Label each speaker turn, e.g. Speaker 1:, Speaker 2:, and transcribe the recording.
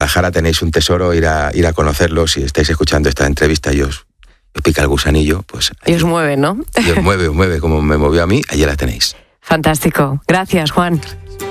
Speaker 1: Guadalajara tenéis un tesoro, ir a conocerlo. Si estáis escuchando esta entrevista y os pica el gusanillo, pues...
Speaker 2: Y os mueve, ¿no?
Speaker 1: Y os mueve como me movió a mí, allí la tenéis.
Speaker 2: Fantástico. Gracias, Juan.